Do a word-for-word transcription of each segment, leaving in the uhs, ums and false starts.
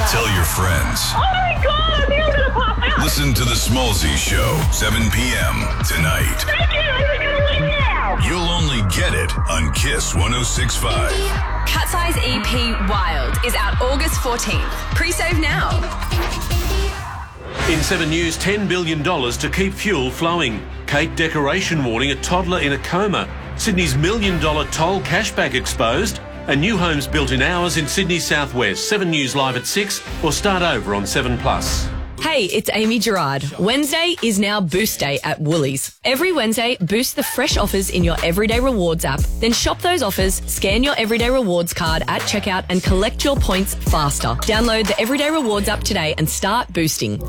Tell your friends. Oh my God, I think I'm going to pop out. Listen to The Smallzy Show, seven p.m. tonight. Thank you. I'm going to leave now. You'll only get it on Kiss one oh six point five. Cat's Eye's E P Wild is out August fourteenth. Pre-save now. In seven News, ten billion dollars to keep fuel flowing. Cake decoration warning, a toddler in a coma. Sydney's million dollar toll cashback exposed. And new homes built in hours in Sydney's southwest. seven News live at six or start over on seven plus. Hey, it's Amy Gerard. Wednesday is now Boost Day at Woolies. Every Wednesday, boost the fresh offers in your Everyday Rewards app. Then shop those offers, scan your Everyday Rewards card at checkout and collect your points faster. Download the Everyday Rewards app today and start boosting.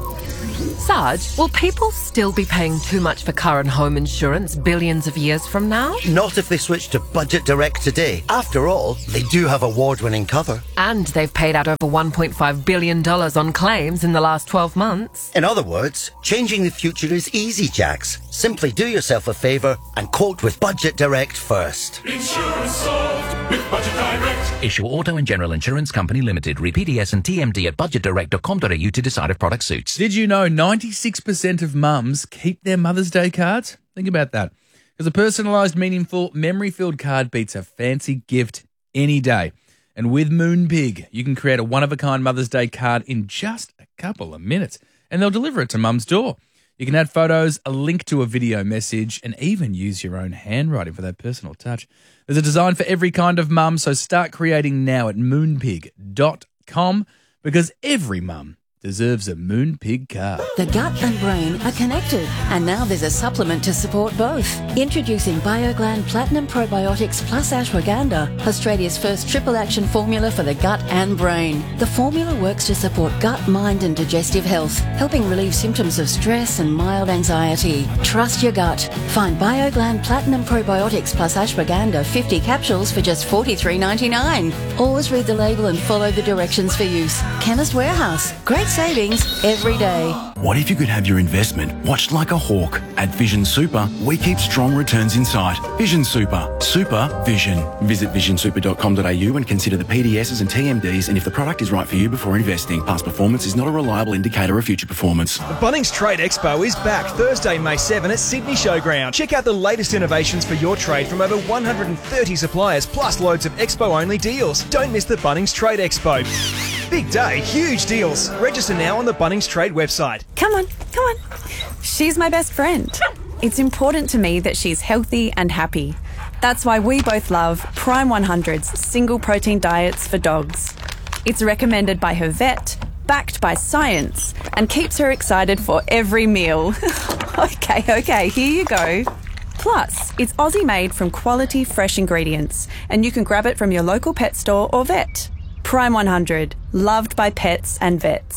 Sarge, will people still be paying too much for car and home insurance billions of years from now? Not if they switch to Budget Direct today. After all, they do have award-winning cover. And they've paid out over one point five billion dollars on claims in the last twelve months. In other words, changing the future is easy, Jax. Simply do yourself a favour and quote with Budget Direct first. Insurance solved with Budget Direct. Issue Auto and General Insurance Company Limited. Read P D S and T M D at budget direct dot com dot a u to decide if product suits. Did you know ninety-six percent of mums keep their Mother's Day cards? Think about that. Because a personalised, meaningful, memory-filled card beats a fancy gift any day. And with Moonpig, you can create a one-of-a-kind Mother's Day card in just a couple of minutes. And they'll deliver it to Mum's door. You can add photos, a link to a video message, and even use your own handwriting for that personal touch. There's a design for every kind of mum, so start creating now at moonpig dot com because every mum deserves a Moonpig card. The gut and brain are connected, and now there's a supplement to support both. Introducing BioGland Platinum Probiotics Plus Ashwagandha, Australia's first triple action formula for the gut and brain. The formula works to support gut, mind and digestive health, helping relieve symptoms of stress and mild anxiety. Trust your gut. Find BioGland Platinum Probiotics Plus Ashwagandha fifty capsules for just forty-three ninety-nine. Always read the label and follow the directions for use. Chemist Warehouse. Great savings every day. What if you could have your investment watched like a hawk? At Vision Super, we keep strong returns in sight. Vision Super. Super Vision. Visit vision super dot com dot a u and consider the P D Ss and T M Ds and if the product is right for you before investing. Past performance is not a reliable indicator of future performance. The Bunnings Trade Expo is back Thursday, May seventh at Sydney Showground. Check out the latest innovations for your trade from over one hundred thirty suppliers, plus loads of Expo-only deals. Don't miss the Bunnings Trade Expo. Big day, huge deals. Register now on the Bunnings Trade website. Come on, come on. She's my best friend. It's important to me that she's healthy and happy. That's why we both love Prime one hundred's single protein diets for dogs. It's recommended by her vet, backed by science, and keeps her excited for every meal. okay, okay, here you go. Plus, it's Aussie made from quality fresh ingredients, and you can grab it from your local pet store or vet. Prime one hundred, loved by pets and vets.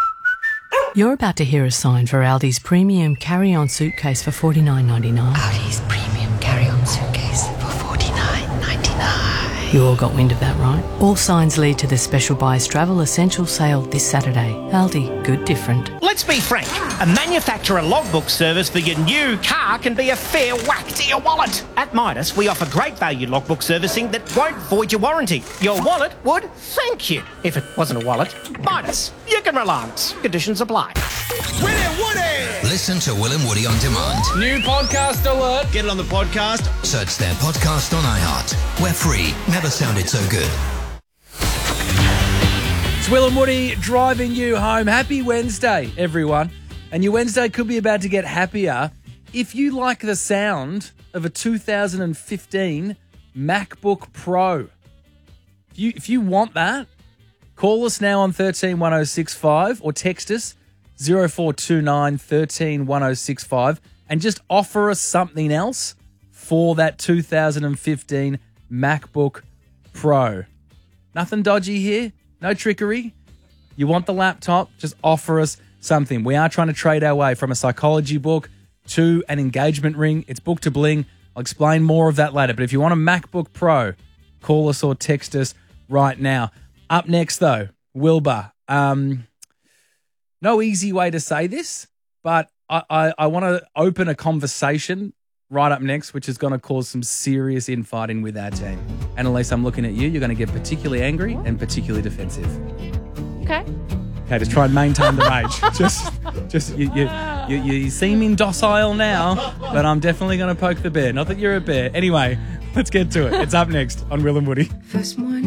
You're about to hear a sign for Aldi's premium carry-on suitcase for forty-nine ninety-nine. Aldi's premium carry-on suitcase for forty-nine ninety-nine. You all got wind of that, right? All signs lead to the Special Buys Travel Essential Sale this Saturday. Aldi, good different. Let's be frank. A manufacturer logbook service for your new car can be a fair whack to your wallet. At Midas, we offer great value logbook servicing that won't void your warranty. Your wallet would thank you. If it wasn't a wallet, Midas. You can rely on us. Conditions apply. Will and Woody! Listen to Will and Woody on demand. New podcast alert. Get it on the podcast. Search their podcast on iHeart. We're free. Never sounded so good. It's Will and Woody driving you home. Happy Wednesday, everyone. And your Wednesday could be about to get happier if you like the sound of a two thousand fifteen MacBook Pro. If you, if you want that, call us now on one three one oh six five or text us zero four two nine, one three one oh six five and just offer us something else for that two thousand fifteen MacBook Pro. Nothing dodgy here. No trickery. You want the laptop, just offer us something. We are trying to trade our way from a psychology book to an engagement ring. It's book to bling. I'll explain more of that later. But if you want a MacBook Pro, call us or text us right now. Up next, though, Wilbur. Um, no easy way to say this, but I, I, I want to open a conversation right up next, which is going to cause some serious infighting with our team. Annalise, I'm looking at you. You're going to get particularly angry and particularly defensive. Okay. Okay, just try and maintain the rage. just, just you, you, you, you seem indocile now, but I'm definitely going to poke the bear. Not that you're a bear. Anyway, let's get to it. It's up next on Will and Woody. First morning.